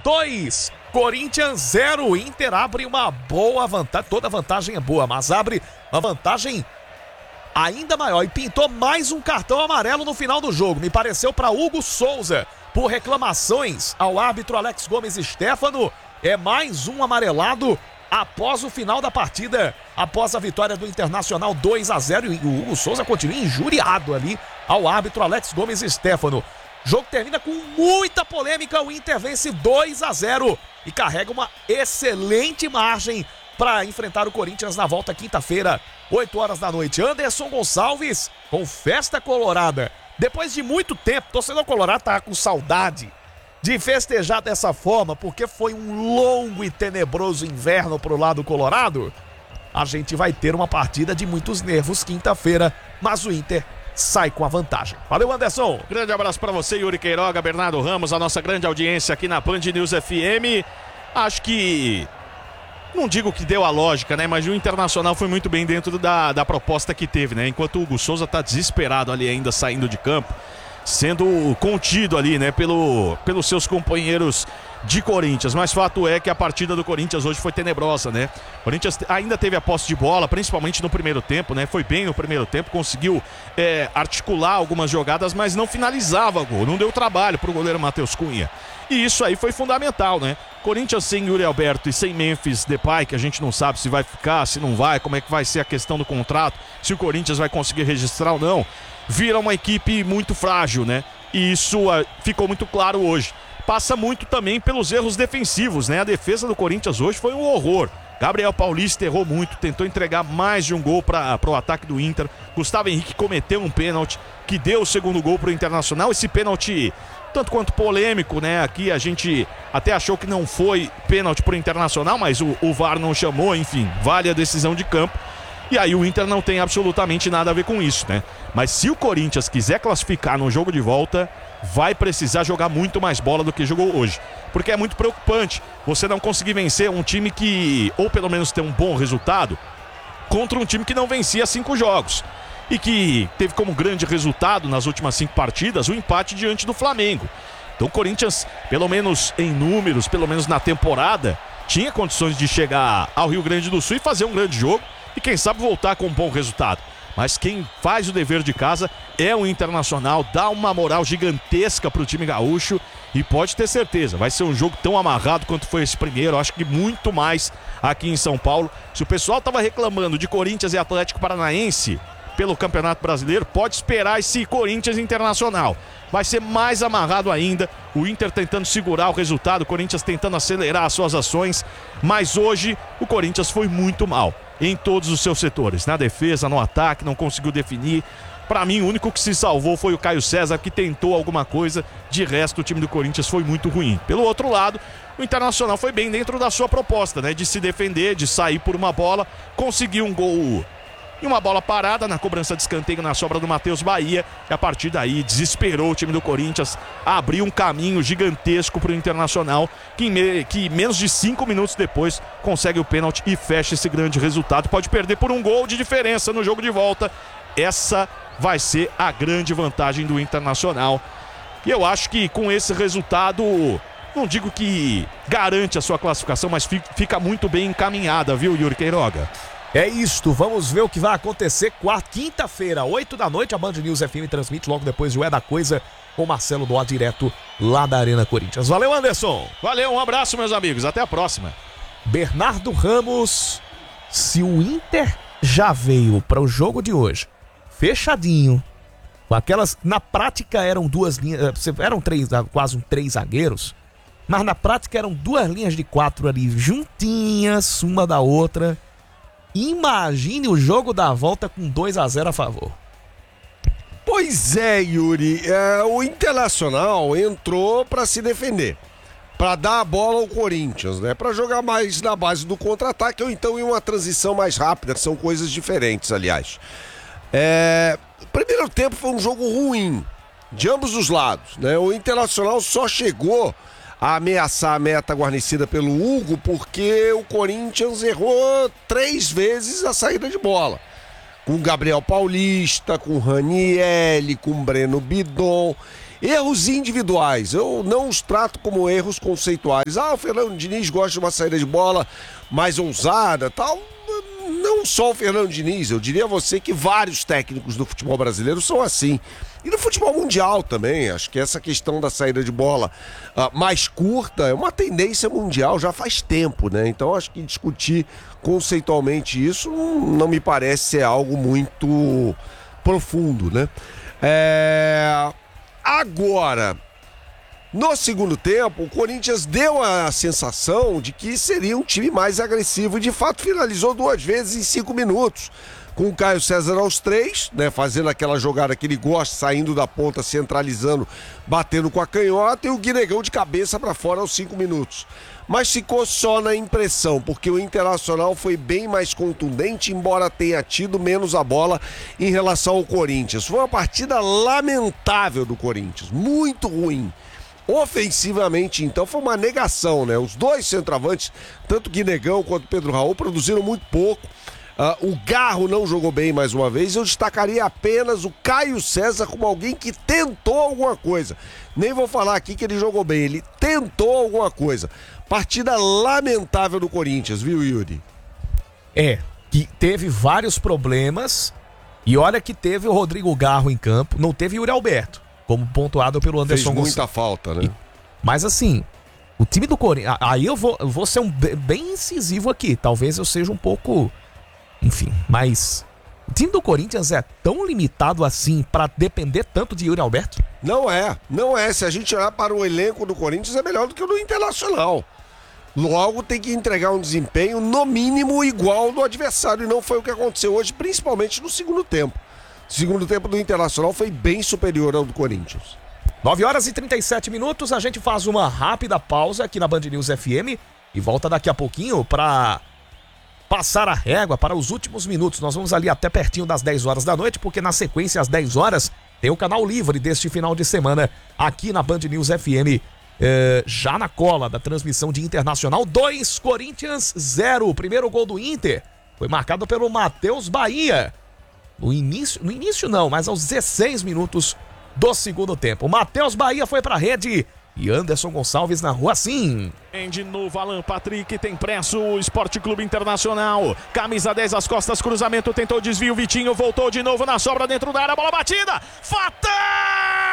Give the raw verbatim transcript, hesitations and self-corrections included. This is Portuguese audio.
dois, Corinthians zero. O Inter abre uma boa vantagem, toda vantagem é boa, mas abre uma vantagem ainda maior e pintou mais um cartão amarelo no final do jogo. Me pareceu para Hugo Souza, por reclamações ao árbitro Alex Gomes Stefano. É mais um amarelado após o final da partida, após a vitória do Internacional dois a zero, e o Hugo Souza continua injuriado ali ao árbitro Alex Gomes Stefano. O jogo termina com muita polêmica, o Inter vence dois a zero e carrega uma excelente margem para enfrentar o Corinthians na volta quinta-feira, oito horas da noite. Anderson Gonçalves com festa colorada. Depois de muito tempo, o torcedor colorado tá com saudade de festejar dessa forma, porque foi um longo e tenebroso inverno pro lado colorado. A gente vai ter uma partida de muitos nervos quinta-feira, mas o Inter sai com a vantagem. Valeu, Anderson. Grande abraço para você, Yuri Queiroga, Bernardo Ramos, a nossa grande audiência aqui na Band News F M. Acho que, não digo que deu a lógica, né? Mas o Internacional foi muito bem dentro da, da proposta que teve, né? Enquanto o Hugo Souza tá desesperado ali ainda saindo de campo, sendo contido ali, né, pelo, pelos seus companheiros de Corinthians. Mas fato é que a partida do Corinthians hoje foi tenebrosa, né? O Corinthians ainda teve a posse de bola, principalmente no primeiro tempo, né? Foi bem no primeiro tempo, conseguiu é, articular algumas jogadas, mas não finalizava gol, não deu trabalho pro goleiro Matheus Cunha. E isso aí foi fundamental, né? Corinthians sem Yuri Alberto e sem Memphis Depay, que a gente não sabe se vai ficar, se não vai, como é que vai ser a questão do contrato, se o Corinthians vai conseguir registrar ou não, vira uma equipe muito frágil, né? E isso uh, ficou muito claro hoje. Passa muito também pelos erros defensivos, né? A defesa do Corinthians hoje foi um horror. Gabriel Paulista errou muito, tentou entregar mais de um gol para o ataque do Inter. Gustavo Henrique cometeu um pênalti que deu o segundo gol para o Internacional. Esse pênalti tanto quanto polêmico, né? Aqui a gente até achou que não foi pênalti para o Internacional, mas o, o V A R não chamou, enfim, vale a decisão de campo. E aí o Inter não tem absolutamente nada a ver com isso, né? Mas se o Corinthians quiser classificar no jogo de volta, vai precisar jogar muito mais bola do que jogou hoje. Porque é muito preocupante você não conseguir vencer um time que, ou pelo menos ter um bom resultado, contra um time que não vencia cinco jogos. E que teve como grande resultado nas últimas cinco partidas o empate diante do Flamengo. Então o Corinthians, pelo menos em números, pelo menos na temporada, tinha condições de chegar ao Rio Grande do Sul e fazer um grande jogo e quem sabe voltar com um bom resultado. Mas quem faz o dever de casa é o Internacional, dá uma moral gigantesca pro time gaúcho e pode ter certeza, vai ser um jogo tão amarrado quanto foi esse primeiro, acho que muito mais aqui em São Paulo. Se o pessoal tava reclamando de Corinthians e Atlético Paranaense pelo Campeonato Brasileiro, pode esperar esse Corinthians Internacional. Vai ser mais amarrado ainda, o Inter tentando segurar o resultado, o Corinthians tentando acelerar as suas ações, mas hoje o Corinthians foi muito mal em todos os seus setores, na defesa, no ataque, não conseguiu definir. Para mim, o único que se salvou foi o Caio César, que tentou alguma coisa, de resto o time do Corinthians foi muito ruim. Pelo outro lado, o Internacional foi bem dentro da sua proposta, né, de se defender, de sair por uma bola, conseguiu um gol e uma bola parada na cobrança de escanteio na sobra do Matheus Bahia, e a partir daí desesperou o time do Corinthians, abriu um caminho gigantesco para o Internacional, que, me, que menos de cinco minutos depois consegue o pênalti e fecha esse grande resultado. Pode perder por um gol de diferença no jogo de volta. Essa vai ser a grande vantagem do Internacional. E eu acho que com esse resultado, não digo que garante a sua classificação, mas fica muito bem encaminhada, viu, Yuri Queiroga? É isto, vamos ver o que vai acontecer quarta, quinta-feira, oito da noite, a Band News F M transmite logo depois de O É da Coisa com Marcelo Doá, direto lá da Arena Corinthians. Valeu, Anderson! Valeu, um abraço, meus amigos, até a próxima. Bernardo Ramos, se o Inter já veio para o jogo de hoje fechadinho, com aquelas, na prática eram duas linhas, eram três, quase um três zagueiros, mas na prática eram duas linhas de quatro ali, juntinhas, uma da outra. Imagine o jogo da volta com dois a zero a favor. Pois é, Yuri, é, o Internacional entrou para se defender, para dar a bola ao Corinthians, né? Para jogar mais na base do contra-ataque ou então em uma transição mais rápida, são coisas diferentes, aliás. É, o primeiro tempo foi um jogo ruim, de ambos os lados, né? O Internacional só chegou a ameaçar a meta guarnecida pelo Hugo porque o Corinthians errou três vezes a saída de bola. Com o Gabriel Paulista, com o Ranieri, com o Breno Bidon. Erros individuais, eu não os trato como erros conceituais. Ah, o Fernando Diniz gosta de uma saída de bola mais ousada, tal. Não só o Fernando Diniz, eu diria a você que vários técnicos do futebol brasileiro são assim. E no futebol mundial também, acho que essa questão da saída de bola uh, mais curta é uma tendência mundial já faz tempo, né? Então acho que discutir conceitualmente isso não, não me parece ser algo muito profundo, né? É... Agora, no segundo tempo, o Corinthians deu a sensação de que seria um time mais agressivo e de fato finalizou duas vezes em cinco minutos. Com o Caio César aos três, né, fazendo aquela jogada que ele gosta, saindo da ponta, centralizando, batendo com a canhota, e o Guinegão de cabeça para fora aos cinco minutos. Mas ficou só na impressão, porque o Internacional foi bem mais contundente, embora tenha tido menos a bola em relação ao Corinthians. Foi uma partida lamentável do Corinthians, muito ruim. Ofensivamente, então, foi uma negação, né? Os dois centroavantes, tanto Guinegão quanto Pedro Raul, produziram muito pouco. Uh, o Garro não jogou bem mais uma vez. Eu destacaria apenas o Caio César como alguém que tentou alguma coisa. Nem vou falar aqui que ele jogou bem, ele tentou alguma coisa. Partida lamentável do Corinthians, viu, Yuri? É, que teve vários problemas. E olha que teve o Rodrigo Garro em campo, não teve Yuri Alberto, como pontuado pelo Anderson Fez muita Gonçalves. falta, né? E, mas assim, o time do Corinthians... Aí eu vou, eu vou ser um, bem incisivo aqui. Talvez eu seja um pouco... Enfim, mas o time do Corinthians é tão limitado assim pra depender tanto de Yuri Alberto? Não é, não é. Se a gente olhar para o elenco do Corinthians, é melhor do que o do Internacional. Logo tem que entregar um desempenho no mínimo igual ao do adversário, e não foi o que aconteceu hoje, principalmente no segundo tempo. O segundo tempo do Internacional foi bem superior ao do Corinthians. nove horas e trinta e sete minutos, a gente faz uma rápida pausa aqui na Band News F M e volta daqui a pouquinho pra passar a régua para os últimos minutos. Nós vamos ali até pertinho das dez horas da noite, porque na sequência, às dez horas, tem o canal livre deste final de semana aqui na Band News F M, eh, já na cola da transmissão de Internacional. dois, Corinthians zero. O primeiro gol do Inter foi marcado pelo Matheus Bahia. No início, no início não, mas aos dezesseis minutos do segundo tempo. O Matheus Bahia foi para a rede e Anderson Gonçalves na rua sim. De novo, Alan Patrick tem presso, o Esporte Clube Internacional. Camisa dez, as costas, cruzamento, tentou desvio, Vitinho voltou de novo na sobra dentro da área, bola batida. Fatal!